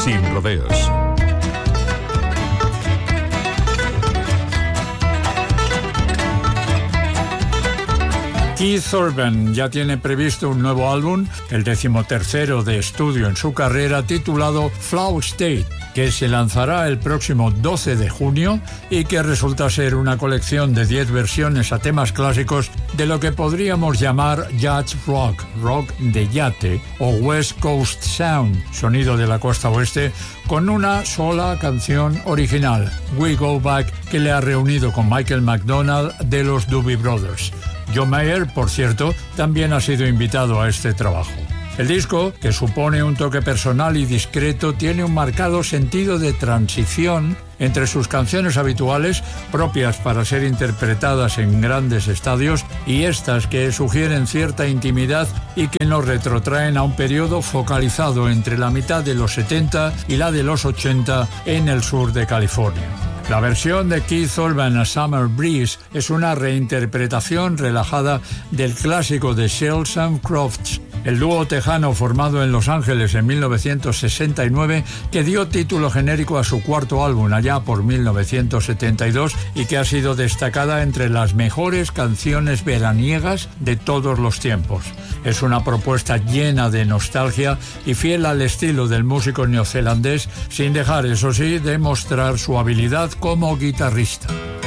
sin rodeos. Keith Urban ya tiene previsto un nuevo álbum, el 13º de estudio en su carrera, titulado Flow State, que se lanzará el próximo 12 de junio y que resulta ser una colección de 10 versiones a temas clásicos de lo que podríamos llamar yacht rock, rock de yate, o West Coast Sound, sonido de la costa oeste, con una sola canción original, We Go Back, que le ha reunido con Michael McDonald de los Doobie Brothers. John Mayer, por cierto, también ha sido invitado a este trabajo. El disco, que supone un toque personal y discreto, tiene un marcado sentido de transición entre sus canciones habituales, propias para ser interpretadas en grandes estadios, y estas que sugieren cierta intimidad y que nos retrotraen a un periodo focalizado entre la mitad de los 70 y la de los 80 en el sur de California. La versión de Keith Urban a Summer Breeze es una reinterpretación relajada del clásico de Shells and Crofts, el dúo tejano formado en Los Ángeles en 1969, que dio título genérico a su cuarto álbum allá por 1972 y que ha sido destacada entre las mejores canciones veraniegas de todos los tiempos. Es una propuesta llena de nostalgia y fiel al estilo del músico neozelandés, sin dejar, eso sí, de mostrar su habilidad como guitarrista.